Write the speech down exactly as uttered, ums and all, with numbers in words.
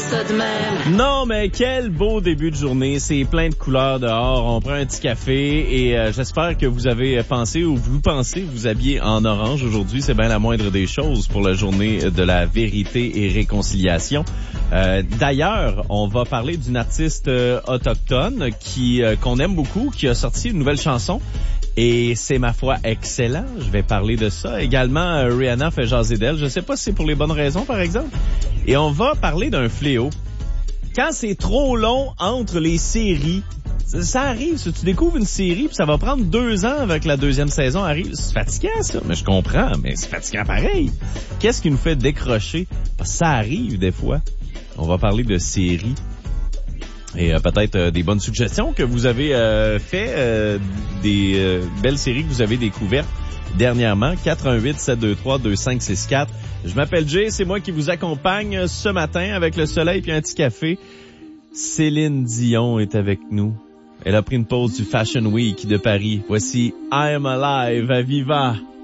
ça de même. Non, mais quel beau début de journée. C'est plein de couleurs dehors. On prend un petit café et euh, j'espère que vous avez pensé ou vous pensez vous habiller en orange aujourd'hui. C'est bien la moindre des choses pour la journée de la vérité et réconciliation. Euh, d'ailleurs, on va parler d'une artiste euh, autochtone qui euh, qu'on aime beaucoup, qui a sorti une nouvelle chanson. Et c'est, ma foi, excellent. Je vais parler de ça. Également, euh, Rihanna fait jaser d'elle. Je sais pas si c'est pour les bonnes raisons, par exemple. Et on va parler d'un fléau. Quand c'est trop long entre les séries, ça, ça arrive. Ça, tu découvres une série, puis ça va prendre deux ans avec la deuxième saison arrive. C'est fatigant, ça. Mais je comprends, mais c'est fatigant pareil. Qu'est-ce qui nous fait décrocher? Parce que ça arrive des fois. On va parler de séries. Et euh, peut-être euh, des bonnes suggestions que vous avez euh, fait, euh, des euh, belles séries que vous avez découvertes dernièrement. quatre un huit sept deux trois deux cinq six quatre. Je m'appelle Jay, c'est moi qui vous accompagne ce matin avec le soleil puis un petit café. Céline Dion est avec nous. Elle a pris une pause du Fashion Week de Paris. Voici I Am Alive à Viva.